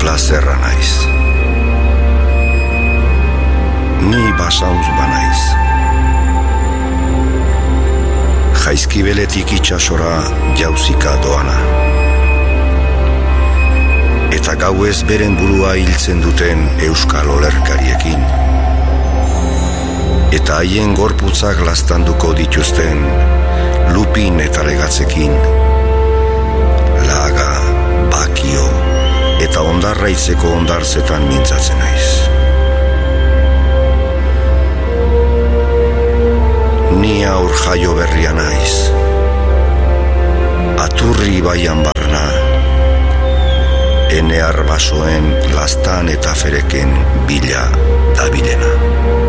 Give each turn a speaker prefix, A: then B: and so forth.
A: plazerra naiz. Ni basauntz banaiz. Jaizkibeletik itxasora jauzika doana. Eta gauez beren burua hiltzen duten euskal olerkariekin. Eta haien gorputzak lastanduko dituzten lupin eta legatzekin. Laga, bakio eta ondarraitzeko ondartzetan mintzatzen naiz. Ni aur jaio berria naiz. Aturri baian barna, ene arbasoen lastan eta fereken bila dabilena.